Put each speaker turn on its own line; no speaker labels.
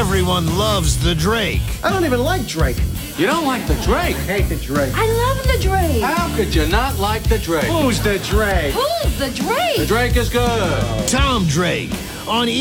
Everyone loves the Drake.
I don't even like Drake.
You don't like the Drake?
I hate the Drake.
I love the Drake.
How could you not like the Drake?
Who's the Drake?
Who's the Drake?
The Drake is good.
Tom Drake on